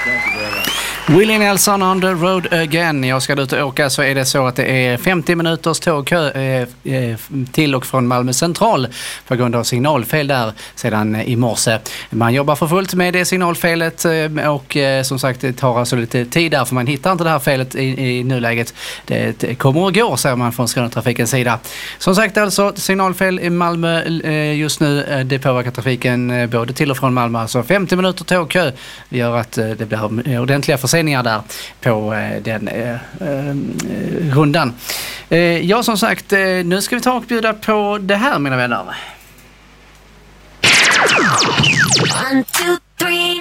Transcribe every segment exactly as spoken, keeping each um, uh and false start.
Willie Nelson on the road again. Jag ska ut och åka, så är det så att det är femtio minuters tågkö eh, eh, till och från Malmö central på grund av signalfel där sedan i morse. Man jobbar för fullt med det signalfelet eh, och eh, som sagt det tar alltså lite tid där, för man hittar inte det här felet i, i nuläget. Det, det kommer och går, säger man från Skånetrafikens sida. Som sagt alltså signalfel i Malmö eh, just nu. Eh, det påverkar trafiken eh, både till och från Malmö. Alltså femtio minuter tågkö gör att eh, det blir ordentliga förseningar där på eh, den eh, eh, rundan. Eh, ja, som sagt, eh, nu ska vi ta och bjuda på det här, mina vänner. One, two, three.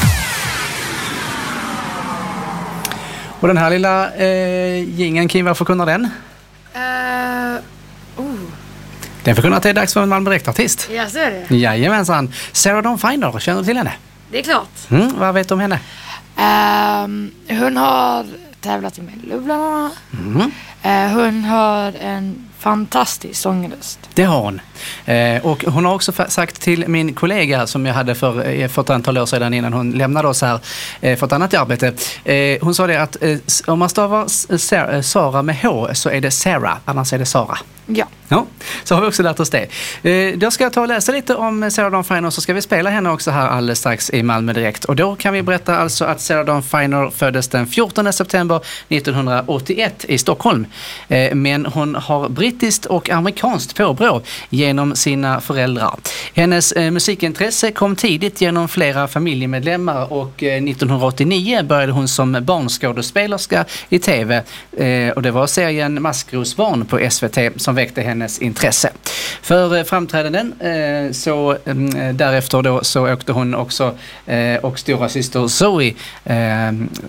Och den här lilla eh, jingeln, Kim, varför kunde den? Uh, oh. Den förkunnar att det är dags för en Malmö Direkt-artist. Ja, så är det. Jajamensan. Sarah Dawn Finer, känner du till henne? Det är klart. Mm, vad vet du om henne? Um, hon har tävlat i Mello bland annat. Mm. Uh, hon har en fantastisk sångröst. Det har hon. Eh, och hon har också fa- sagt till min kollega som jag hade för, för ett antal år sedan innan hon lämnade oss här eh, för ett annat arbete. Eh, hon sa det att eh, om man stavar Sarah, Sara med H så är det Sarah, annars är det Sara. Ja. Ja, så har vi också lärt oss det. Eh, då ska jag ta och läsa lite om Sarah Dawn Finer, så ska vi spela henne också här alldeles strax i Malmö Direkt. Och då kan vi berätta alltså att Sarah Dawn Finer föddes den fjortonde september nittonhundraåttioett i Stockholm. Eh, men hon har brittiskt och amerikanskt påbrå genom sina föräldrar. Hennes eh, musikintresse kom tidigt genom flera familjemedlemmar och eh, nittonhundraåttionio började hon som barnskådespelerska i tv. Eh, och det var serien Maskrosbarn på S V T som väckte hennes intresse. För eh, framträdanden eh, så eh, därefter då så åkte hon också eh, och stora syster Zoe eh,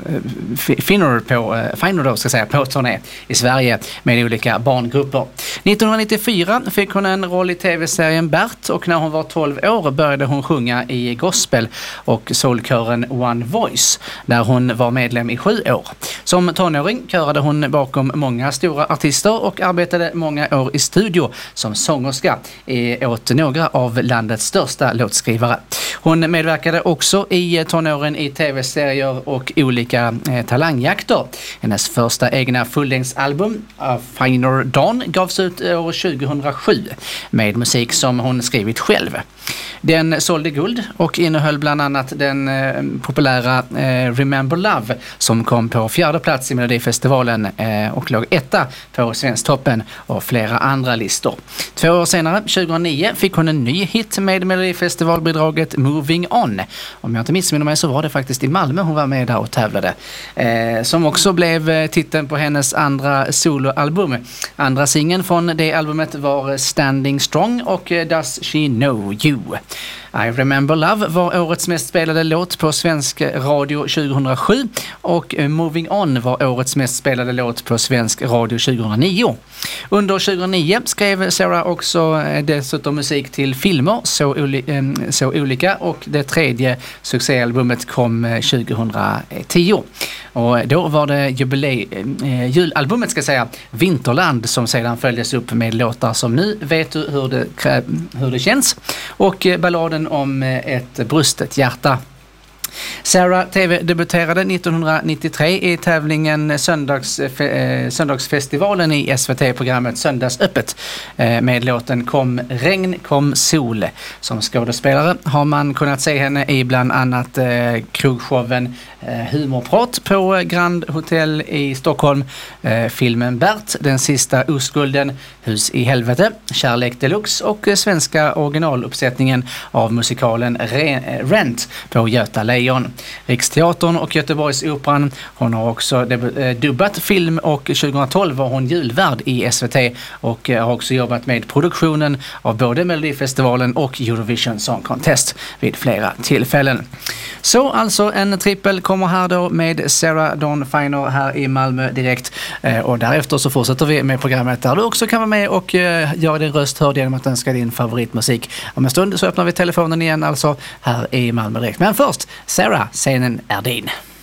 Finer på eh, Finer då ska jag säga på turné i Sverige med olika barngrupper. nittonhundranittiofyra fick hon en roll i tv-serien Bert, och när hon var tolv år började hon sjunga i gospel och soulkören One Voice där hon var medlem i sju år. Som tonåring körade hon bakom många stora artister och arbetade många år i studio som sångerska åt några av landets största låtskrivare. Hon medverkade också i tonåren i tv-serier och olika eh, talangjakter. Hennes första egna fullängdsalbum A Finer Dawn gavs ut år tjugohundrasju med musik som hon skrivit själv. Den sålde guld och innehöll bland annat den eh, populära eh, Remember Love som kom på fjärde plats i Melodifestivalen eh, och låg etta på Svensktoppen och flera andra listor. Två år senare, tjugohundranio, fick hon en ny hit med Melodifestivalbidraget Moving On. Om jag inte missminner mig så var det faktiskt i Malmö hon var med där och tävlade. Eh, som också blev eh, titeln på hennes andra soloalbum. Andra singeln från det albumet var Standing Strong och eh, Does She Know You. I Remember Love var årets mest spelade låt på svensk radio tjugohundrasju och Moving On var årets mest spelade låt på svensk radio tjugohundranio. Under tjugohundranio skrev Sarah också dessutom musik till filmer Så, oli- så olika, och det tredje succéalbumet kom tjugohundratio. Och då var det jubileum, eh, julalbumet ska jag säga, Vinterland, som sedan följdes upp med låtar som Nu vet du hur det, hur det känns och balladen om ett brustet hjärta. Sarah tv-debuterade nittonhundranittiotre i tävlingen Söndags, eh, Söndagsfestivalen i S V T-programmet Söndagsöppet eh, med låten Kom regn, kom sol. Som skådespelare har man kunnat se henne i bland annat eh, krogshowen eh, Humorprat på Grand Hotel i Stockholm, eh, filmen Bert, Den sista oskulden, Hus i helvete, Kärlek Deluxe och eh, svenska originaluppsättningen av musikalen Re- Rent på Göta Lejon. Riksteatern och Göteborgsoperan. Hon har också dubbat film och tjugohundratolv var hon julvärd i S V T och har också jobbat med produktionen av både Melodifestivalen och Eurovision Song Contest vid flera tillfällen. Så alltså en trippel kommer här då med Sarah Dawn Finer här i Malmö Direkt, och därefter så fortsätter vi med programmet där du också kan vara med och göra din röst hörd genom att önska din favoritmusik. Om en stund så öppnar vi telefonen igen alltså här i Malmö Direkt. Men först, Sarah, scenen är din.